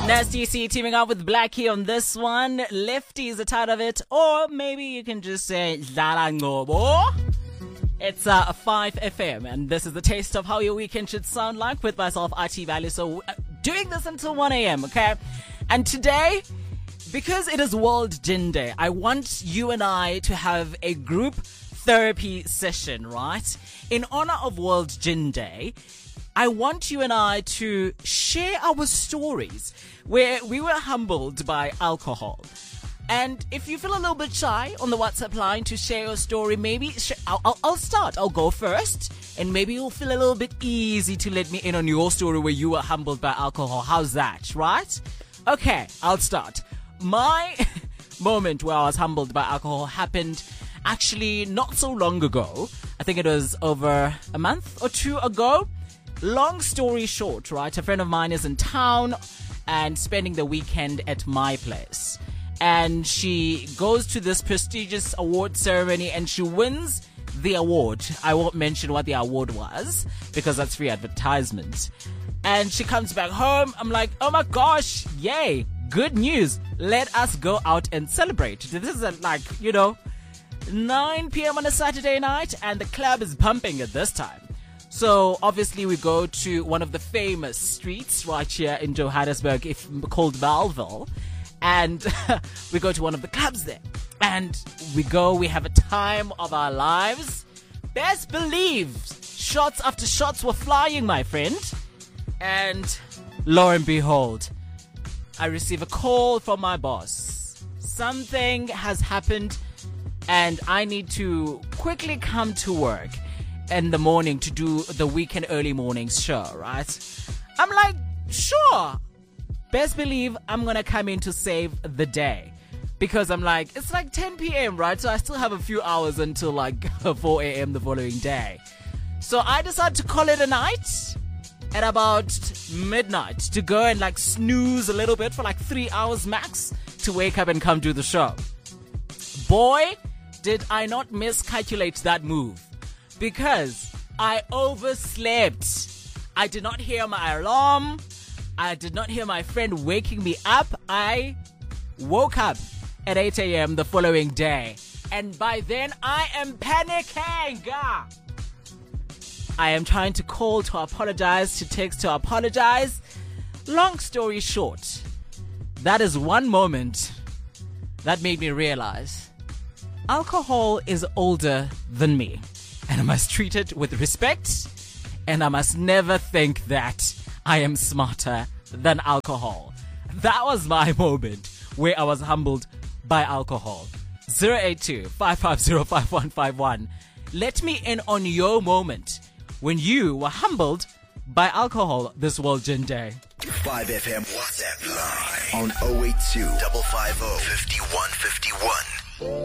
Nasty C teaming up with Blackie on this one. Lefty is the title of it, or maybe you can just say Dlala Ngobo. It's 5 FM, and this is the taste of how your weekend should sound like with myself, RT Valley. So doing this until 1 a.m., okay? And today, because it is World Gin Day, I want you and I to have a group therapy session, right? In honor of World Gin Day, I want you and I to share our stories where we were humbled by alcohol. And if you feel a little bit shy on the WhatsApp line to share your story, maybe I'll start. I'll go first, and maybe you'll feel a little bit easy to let me in on your story where you were humbled by alcohol. How's that, right? Okay, I'll start. My moment where I was humbled by alcohol happened actually not so long ago. I think it was over a month or two ago. Long story short, right? A friend of mine is in town and spending the weekend at my place. And she goes to this prestigious award ceremony and she wins the award. I won't mention what the award was because that's free advertisement. And she comes back home. I'm like, oh my gosh, yay, good news. Let us go out and celebrate. This is at 9 p.m. on a Saturday night and the club is pumping at this time. So obviously we go to one of the famous streets right here in Johannesburg, called Bellville. And we go to one of the clubs there. And we have a time of our lives. Best believe, shots after shots were flying, my friend. And lo and behold, I receive a call from my boss. Something has happened and I need to quickly come to work in the morning to do the weekend early mornings show, right? I'm like, sure. Best believe I'm going to come in to save the day. Because I'm like, it's like 10 p.m., right? So I still have a few hours until 4 a.m. the following day. So I decided to call it a night at about midnight to go and snooze a little bit for 3 hours max to wake up and come do the show. Boy, did I not miscalculate that move. Because I overslept. I did not hear my alarm. I did not hear my friend waking me up. I woke up at 8 a.m. the following day. And by then, I am panicking. I am trying to call to apologize, to text to apologize. Long story short, that is one moment that made me realize alcohol is older than me. And I must treat it with respect. And I must never think that I am smarter than alcohol. That was my moment where I was humbled by alcohol. 082-550-5151. Let me in on your moment when you were humbled by alcohol this World Gin Day. 5FM WhatsApp line on 082 550 5151.